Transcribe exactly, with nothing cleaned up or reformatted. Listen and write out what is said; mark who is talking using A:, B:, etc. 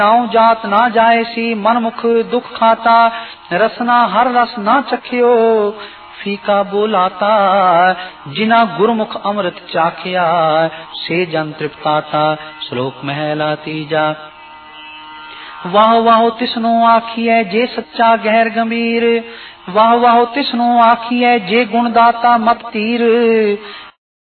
A: Now जात ना जाए सी मन मुख दुख खाता, रसना हर रस ना चखियो फीका बोलाता, जिना गुरमुख अमृत चाखिया से जन तृप्ताता। श्लोक महला तीजा। वाह वाह तिसनो आखिए जे सच्चा गहर गंभीर, वाह वाह तिसनो आखिए जे गुणदाता मत तीर,